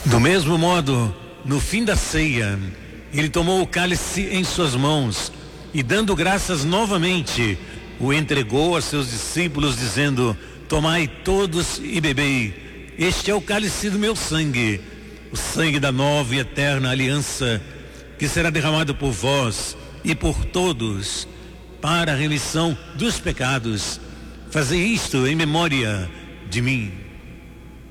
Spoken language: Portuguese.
Do mesmo modo, no fim da ceia, ele tomou o cálice em suas mãos e, dando graças novamente, o entregou a seus discípulos, dizendo: tomai todos e bebei, este é o cálice do meu sangue, o sangue da nova e eterna aliança, que será derramado por vós e por todos para a remissão dos pecados. Fazei isto em memória de mim.